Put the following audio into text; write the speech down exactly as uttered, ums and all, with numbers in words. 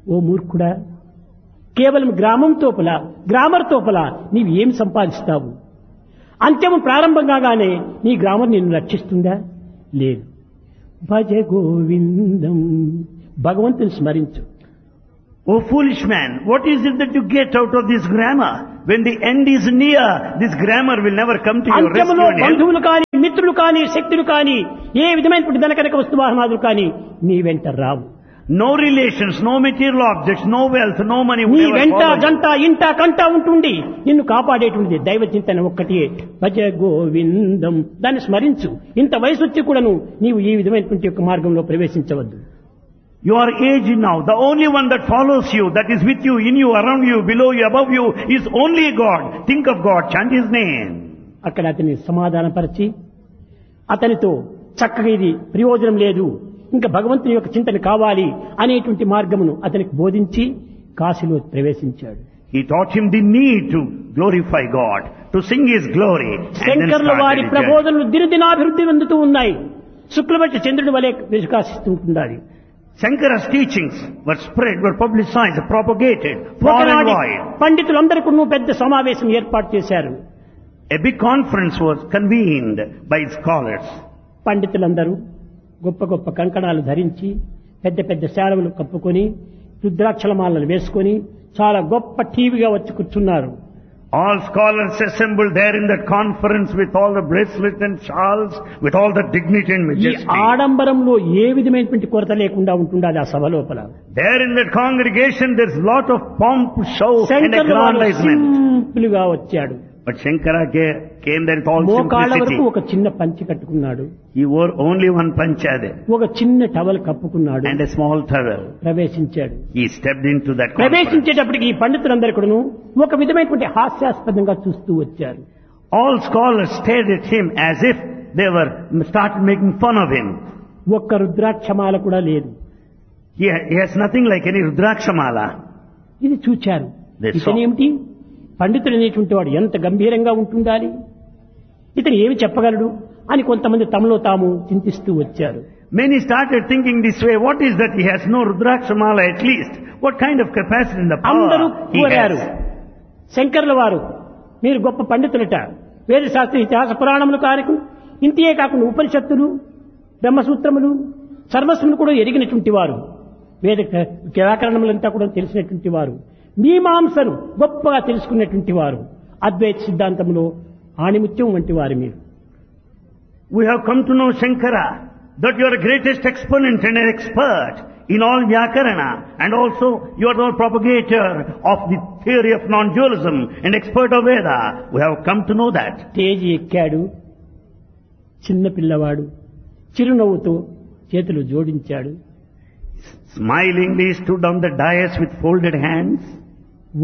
ఓ మూర్ఖుడా, కేవలం గ్రామం తోపల గ్రామర్ తోపల నీవు ఏం సంపాదిస్తావు? అంత్యము ప్రారంభం కాగానే నీ గ్రామం నిన్ను రక్షిస్తుందా? లేదు. భజ గోవిందం, భగవంతుని స్మరించు. O foolish man, what is it that you get out of this grammar? When the end is near, this grammar will never come to your rescue అంత్యములో and help. బంధువులు కానీ, మిత్రులు కానీ, శక్తులు కానీ, ఏ విధమైనటువంటి ధనకనక వస్తువాహనాదులు కానీ నీ వెంట రావు. No relations, no material objects, no wealth, no money నీ will ever వెంట follow you. గంట ఇంట కంట ఉంటుండి నిన్ను కాపాడేటువంటిది దైవ చింతన ఒక్కటి. భజ గోవిందం, దాన్ని స్మరించు. ఇంత వయసు వచ్చి కూడాను నీవు ఈ విధమైనటువంటి యొక్క మార్గంలో ప్రవేశించవద్దు. You are aged now. The only one that follows you, that is with you, in you, around you, below you, above you, is only God. Think of God, chant His name. అక్కడ అతని సమాధానపరిచి అతనితో చక్కగా ఇది ప్రయోజనం లేదు, ఇంకా భగవంతుని యొక్క చింతన కావాలి అనేటువంటి మార్గమును అతనికి బోధించి కాశీలో ప్రవేశించాడు. He taught him the need to glorify God, to sing His glory. And then శంకర్ల వారి started his journey. ప్రబోధనలు దినదినాభివృద్ధి చెందుతూ ఉన్నాయి. శుక్లపక్ష చంద్రుడి వలె వికాసిస్తుంటున్నాయి. Shankara's teachings were spread, were publicized, propagated far and ఒకనాడు wide. పండితులందరికీ పెద్ద సమావేశం ఏర్పాటు చేశారు. A big conference was convened by scholars. పండితులందరూ గొప్ప గొప్ప కంకణాలు ధరించి పెద్ద పెద్ద శాలవులు కప్పుకొని రుద్రాక్షలమాలను వేసుకొని చాలా గొప్ప టీవీగా వచ్చి కూర్చున్నారు. All scholars assembled there in that conference with all the bracelets and shawls, with all the dignity and ఈ majesty. ఆడంబరంలో ఏ విధమైనటువంటి కొరత లేకుండా ఉంటుండాలి ఆ సభ లోపల. There in that congregation there's lot of pomp, show and శంకరులు aggrandizement. సింపుల్ గా వచ్చాడు. But Shankara ca- came there with all మోకాళ్ళ వరకు simplicity. ఒక చిన్న పంచి కట్టుకున్నాడు. He wore only one pancha there ఒక చిన్న towel కప్పుకున్నాడు. and a small towel. ప్రవేశించాడు. He stepped into that conference. ప్రవేశించేటప్పటికి ఈ పండితులందరూ కూడాను ఒక విధమైనటువంటి హాస్యాస్పదంగా చూస్తూ వచ్చారు. All scholars stared at him as if they were started making fun of him. ఒక్క రుద్రాక్షమాల కూడా లేదు. He, he has nothing like any Rudrakshamala. ఇది చూచారు. They saw. ఇతనేమిటి పండితుడు అనేటువంటి వాడు ఎంత గంభీరంగా ఉంటుండాలి, ఇతను ఏమి చెప్పగలడు అని కొంతమంది తమలో తాము చింతిస్తూ వచ్చారు. Many started thinking this way, what is that he has no Rudrakshamala at least? What kind of capacity in the అందరూ power he కోరారు, has? శంకర్ల వారు మీరు గొప్ప పండితులట, వేద శాస్త్ర ఇతిహాస పురాణములు కారకు ఇంతే కాకుండా ఉపనిషత్తులు బ్రహ్మసూత్రములు సర్వస్వములు కూడా ఎరిగినటువంటి వారు, వేద వ్యాకరణములంతా కూడా తెలిసినటువంటి వారు, మీమాంసను గొప్పగా తెలుసుకున్నటువంటి వారు, అద్వైత సిద్ధాంతంలో ఆణిముత్యం వంటి వారు మీరు. We have come to know Shankara, that you are the greatest exponent and an expert in all Vyakarana, and also you are the propagator of the theory of non-dualism and expert of Veda. We have come to know that. Stage ఎక్కాడు. చిన్న పిల్లవాడు చిరునవ్వుతో చేతులు జోడించాడు. Smilingly stood on the dais with folded hands.